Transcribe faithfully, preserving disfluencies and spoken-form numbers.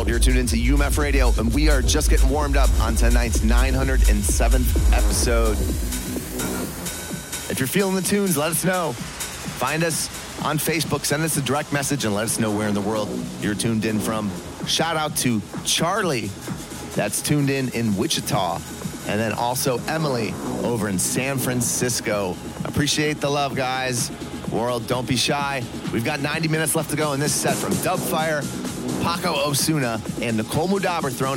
world. You're tuned into U M F Radio, and we are just getting warmed up on tonight's nine hundred seventh episode. If you're feeling the tunes, let us know. Find us on Facebook, send us a direct message, and let us know where in the world you're tuned in from. Shout out to Charlie, that's tuned in in Wichita, and then also Emily over in San Francisco. Appreciate the love, guys. World, don't be shy. We've got ninety minutes left to go in this set from Dubfire, Paco Osuna, and Nicole Mudaber throwing